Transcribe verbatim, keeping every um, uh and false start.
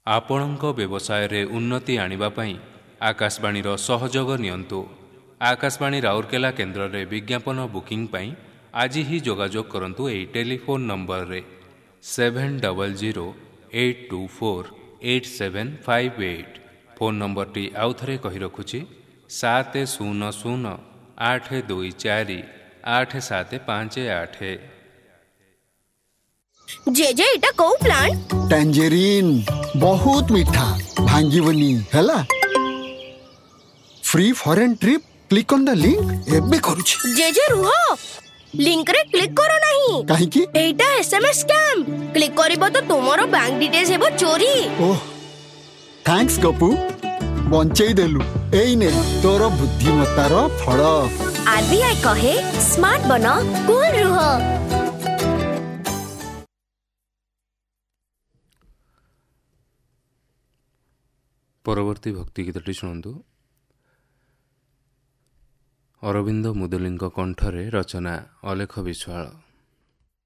ଆପଣଙ୍କ ବ୍ୟବସାୟରେ ଉନ୍ନତି ଆଣିବା ପାଇଁ ଆକାଶବାଣୀର ସହଯୋଗ ନିଅନ୍ତୁ। ଆକାଶବାଣୀ ରାଉରକେଲା କେନ୍ଦ୍ରରେ ବିଜ୍ଞାପନ ବୁକିଂ ପାଇଁ ଆଜି ହିଁ ଯୋଗାଯୋଗ କରନ୍ତୁ ଏହି ଟେଲିଫୋନ ନମ୍ବରରେ seven double zero eight two four eight seven five eight. Phone ନମ୍ବରଟି ଆଉଥରେ କହି ରଖୁଛି ସାତ ଶୂନ ଶୂନ ଆଠ ଦୁଇ ଚାରି ଆଠ ସାତ ପାଞ୍ଚ ଆଠ। जेजे इटा कोउ प्लांट टैंजरीन बहुत मीठा भांगीबनी हैला। Free foreign trip click on the link एबे करूची। जेजे रुहो लिंक रे क्लिक करो नहीं काहे की एटा एसएमएस स्कैम क्लिक करिबो तो तुमरो बैंक डिटेल्स हेबो चोरी। ओह थैंक्स गपू बंचई देलु एई ने तोर बुद्धिमत्तार फल। आरबीआई कहे स्मार्ट बनो कूल रुहो। ପରବର୍ତ୍ତୀ ଭକ୍ତି ଗୀତଟି ଶୁଣନ୍ତୁ। ଅରବିନ୍ଦ ମୁଦଲିଙ୍କ କଣ୍ଠରେ ରଚନା ଅଲେଖ ବିଶ୍ୱାଳ।